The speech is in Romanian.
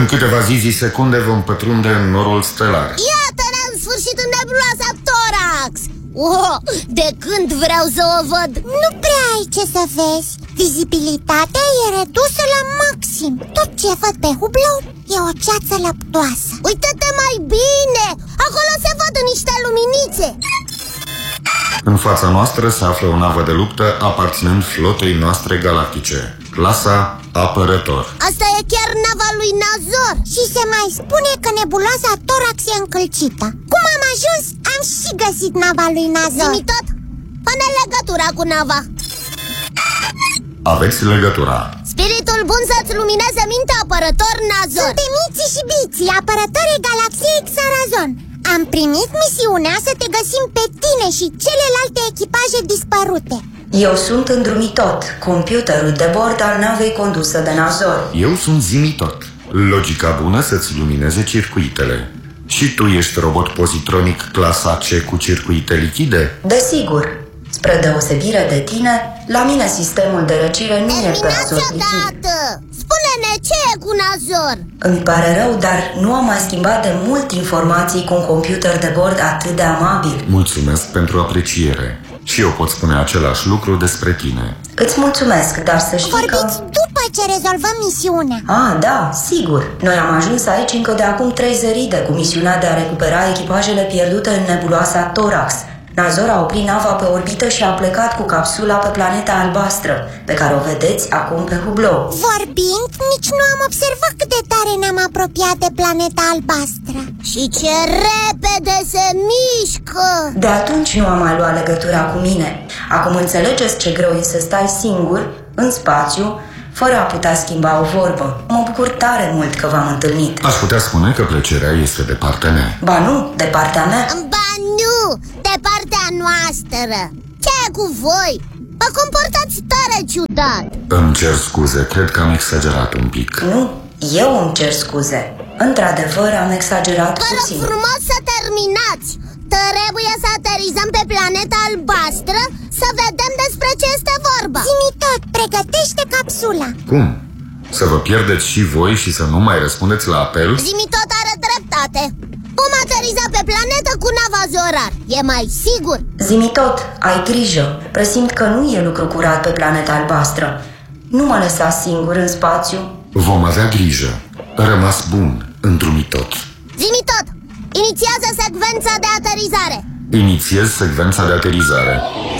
În câteva secunde vom pătrunde în norul stelar. Iată-ne în sfârșit în nebuloasa Thorax! Oh, de când vreau să o văd! Nu prea ai ce să vezi. Vizibilitatea e redusă la maxim. Tot ce văd pe hublou e o ceață lăptoasă. Uită-te mai bine! Acolo se văd niște luminițe. În fața noastră se află o navă de luptă aparținând flotei noastre galactice, clasa Apărător. Asta e chiar nava lui Nazor. Și se mai spune că nebuloasa Thorax e încălcită. Cum am ajuns, am și găsit nava lui Nazor. Zi-mi tot, pune legătura cu nava. Aveți legătura. Spiritul bun să-ți lumineze mintea, Apărător Nazor. Suntem Miții și Biții, apărătorii galaxiei Xarazon. Am primit misiunea să te găsim pe tine și celelalte echipaje dispărute. Eu sunt Îndrumitot, computerul de bord al navei condusă de Nazor. Eu sunt Zimitot, logica bună să-ți lumineze circuitele. Și tu ești robot pozitronic clasa C cu circuite lichide? Desigur. Spre deosebire de tine, la mine sistemul de răcire nu e personalizat. Spune-ne ce e cu Nazor. Îmi pare rău, dar nu am mai schimbat de mult informații cu un computer de bord atât de amabil. Mulțumesc pentru apreciere. Și eu pot spune același lucru despre tine. Îți mulțumesc, dar să știi Vorbiți după ce rezolvăm misiunea. Da, sigur. Noi am ajuns aici încă de acum 3 zăride cu misiunea de a recupera echipajele pierdute în nebuloasa Thorax. Nazor a oprit nava pe orbită și a plecat cu capsula pe planeta albastră, pe care o vedeți acum pe hublou. Vorbind, nici nu am observat cât de tare ne-am apropiat de planeta albastră. Și ce repede se mișcă! De atunci nu am mai luat legătura cu mine. Acum înțelegeți ce greu e să stai singur, în spațiu, fără a putea schimba o vorbă. Mă bucur tare mult că v-am întâlnit. Aș putea spune că plăcerea este de partea mea. Ba nu, de partea mea. Ba nu, de partea noastră. Ce e cu voi? Vă comportați tare ciudat. Îmi cer scuze, cred că am exagerat un pic. Nu, eu îmi cer scuze. Într-adevăr am exagerat puțin. Vă rog frumos să terminați. Trebuie să aterizăm pe planeta albastră să vedem despre ce este vorba. Zi-mi tot, pregătește capsula. Cum? Să vă pierdeți și voi și să nu mai răspundeți la apel? Zi-mi tot are dreptate. Vom ateriza pe planetă cu nava Zorar. E mai sigur. Zi-mi tot, ai grijă. Presimt că nu e lucru curat pe planeta albastră. Nu mă lăsa singur în spațiu. Vom avea grijă. Rămas bun, Îndrumitot. Zi-mi tot, inițiază secvența de aterizare. Inițiez secvența de aterizare.